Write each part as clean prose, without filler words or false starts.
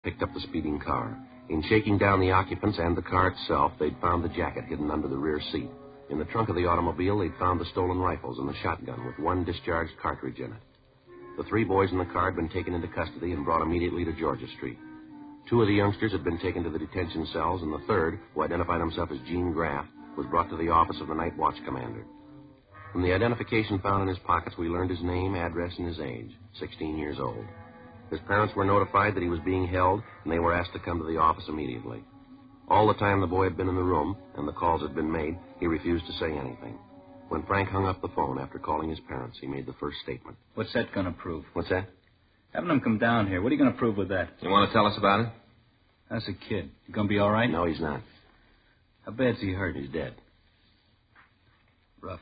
picked up the speeding car. In shaking down the occupants and the car itself, they'd found the jacket hidden under the rear seat. In the trunk of the automobile, they'd found the stolen rifles and the shotgun with one discharged cartridge in it. The 3 boys in the car had been taken into custody and brought immediately to Georgia Street. 2 of the youngsters had been taken to the detention cells, and the third, who identified himself as Gene Graff, was brought to the office of the night watch commander. From the identification found in his pockets, we learned his name, address, and his age, 16 years old. His parents were notified that he was being held, and they were asked to come to the office immediately. All the time the boy had been in the room and the calls had been made, he refused to say anything. When Frank hung up the phone after calling his parents, he made the first statement. What's that going to prove? What's that? Having him come down here. What are you going to prove with that? You want to tell us about it? That's a kid. You going to be all right? No, he's not. How bad's he hurt? He's dead. Rough.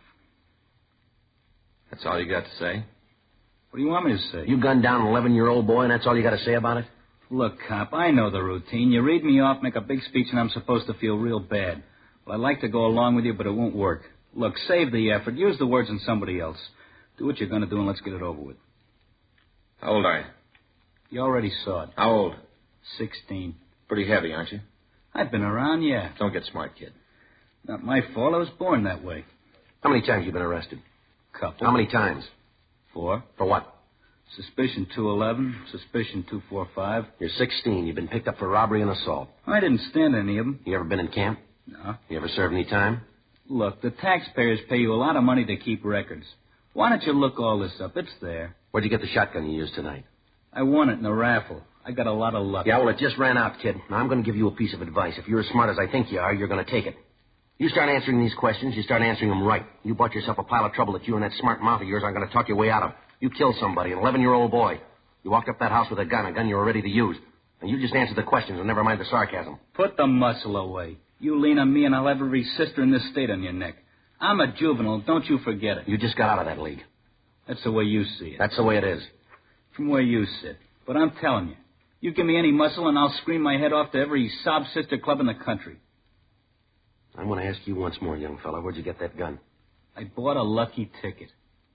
That's all you got to say? What do you want me to say? You gunned down an 11-year-old boy, and that's all you got to say about it? Look, cop, I know the routine. You read me off, make a big speech, and I'm supposed to feel real bad. Well, I'd like to go along with you, but it won't work. Look, save the effort. Use the words on somebody else. Do what you're going to do, and let's get it over with. How old are you? You already saw it. How old? 16. Pretty heavy, aren't you? I've been around, yeah. Don't get smart, kid. Not my fault. I was born that way. How many times have you been arrested? Couple. How many times? 4. For what? Suspicion 211, suspicion 245. You're 16. You've been picked up for robbery and assault. I didn't stand any of them. You ever been in camp? No. You ever served any time? Look, the taxpayers pay you a lot of money to keep records. Why don't you look all this up? It's there. Where'd you get the shotgun you used tonight? I won it in a raffle. I got a lot of luck. Yeah, well, it just ran out, kid. Now, I'm going to give you a piece of advice. If you're as smart as I think you are, you're going to take it. You start answering these questions, you start answering them right. You bought yourself a pile of trouble that you and that smart mouth of yours aren't going to talk your way out of. You killed somebody, an 11-year-old boy. You walked up that house with a gun you were ready to use. And you just answered the questions and never mind the sarcasm. Put the muscle away. You lean on me and I'll have every sister in this state on your neck. I'm a juvenile. Don't you forget it. You just got out of that league. That's the way you see it. That's the way it is. From where you sit. But I'm telling you, you give me any muscle and I'll scream my head off to every sob sister club in the country. I'm going to ask you once more, young fella. Where'd you get that gun? I bought a lucky ticket.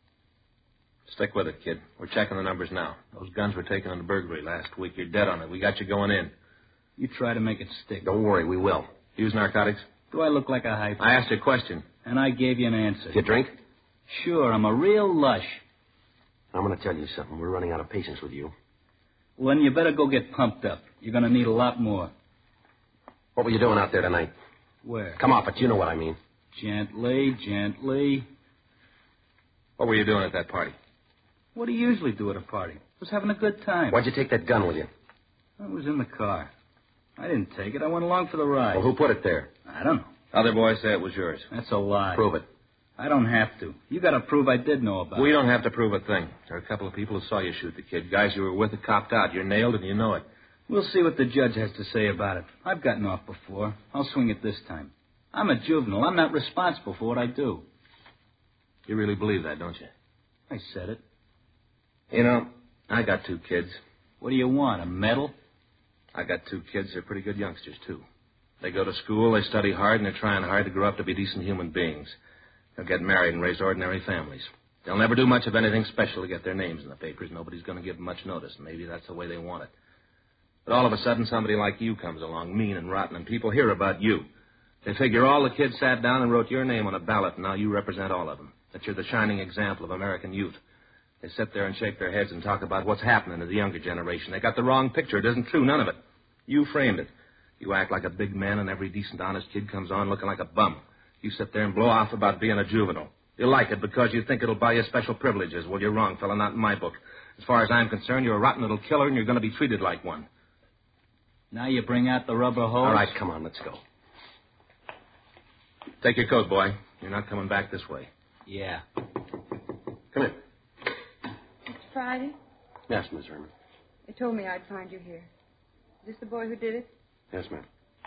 Stick with it, kid. We're checking the numbers now. Those guns were taken on the burglary last week. You're dead on it. We got you going in. You try to make it stick. Don't worry, we will. Use narcotics? Do I look like a hype? I asked you a question. And I gave you an answer. You drink? Sure, I'm a real lush. I'm going to tell you something. We're running out of patience with you. Well, then you better go get pumped up. You're going to need a lot more. What were you doing out there tonight? Where? Come off it. You know what I mean. Gently, gently. What were you doing at that party? What do you usually do at a party? Was having a good time. Why'd you take that gun with you? I was in the car. I didn't take it. I went along for the ride. Well, who put it there? I don't know. Other boys say it was yours. That's a lie. Prove it. I don't have to. You got to prove I did know about it. We don't have to prove a thing. There are a couple of people who saw you shoot the kid. Guys you were with that copped out. You're nailed and you know it. We'll see what the judge has to say about it. I've gotten off before. I'll swing it this time. I'm a juvenile. I'm not responsible for what I do. You really believe that, don't you? I said it. You know, I got 2 kids. What do you want, a medal? I got 2 kids. They're pretty good youngsters, too. They go to school, they study hard, and they're trying hard to grow up to be decent human beings. They'll get married and raise ordinary families. They'll never do much of anything special to get their names in the papers. Nobody's going to give them much notice, and maybe that's the way they want it. But all of a sudden, somebody like you comes along, mean and rotten, and people hear about you. They figure all the kids sat down and wrote your name on a ballot, and now you represent all of them, that you're the shining example of American youth. They sit there and shake their heads and talk about what's happening to the younger generation. They got the wrong picture. It isn't true, none of it. You framed it. You act like a big man, and every decent, honest kid comes on looking like a bum. You sit there and blow off about being a juvenile. You like it because you think it'll buy you special privileges. Well, you're wrong, fella, not in my book. As far as I'm concerned, you're a rotten little killer, and you're going to be treated like one. Now you bring out the rubber hose? All right, come on, let's go. Take your coat, boy. You're not coming back this way. Yeah. Come in. Mr. Friday? Yes, Miss Herman. They told me I'd find you here. Is this the boy who did it? Yes, ma'am.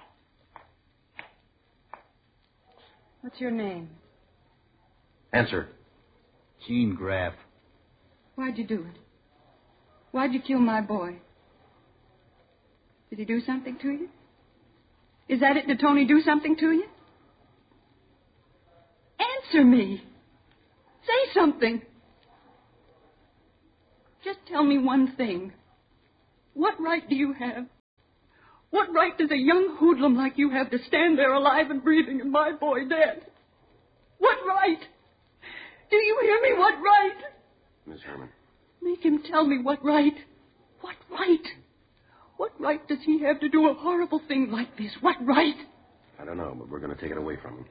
What's your name? Answer. Gene Graff. Why'd you do it? Why'd you kill my boy? Did he do something to you? Is that it? Did Tony do something to you? Answer me. Say something. Just tell me one thing. What right do you have What right does a young hoodlum like you have to stand there alive and breathing and my boy dead? What right? Do you hear me? What right? Miss Herman. Make him tell me what right. What right? What right does he have to do a horrible thing like this? What right? I don't know, but we're going to take it away from him.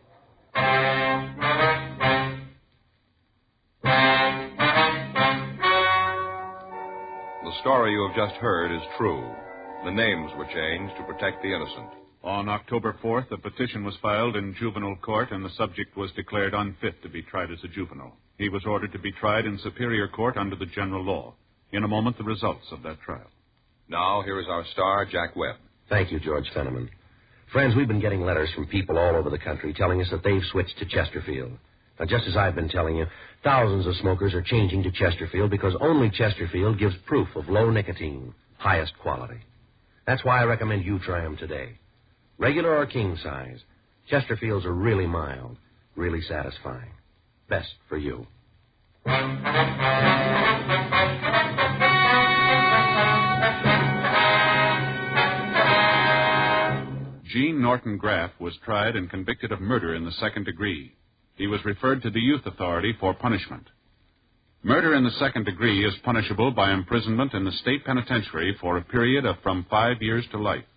The story you have just heard is true. The names were changed to protect the innocent. On October 4th, a petition was filed in juvenile court, and the subject was declared unfit to be tried as a juvenile. He was ordered to be tried in superior court under the general law. In a moment, the results of that trial. Now, here is our star, Jack Webb. Thank you, George Fenneman. Friends, we've been getting letters from people all over the country telling us that they've switched to Chesterfield. Now, just as I've been telling you, thousands of smokers are changing to Chesterfield because only Chesterfield gives proof of low nicotine, highest quality. That's why I recommend you try them today. Regular or king size, Chesterfields are really mild, really satisfying. Best for you. Gene Norton Graff was tried and convicted of murder in the second degree. He was referred to the Youth Authority for punishment. Murder in the second degree is punishable by imprisonment in the state penitentiary for a period of from 5 years to life.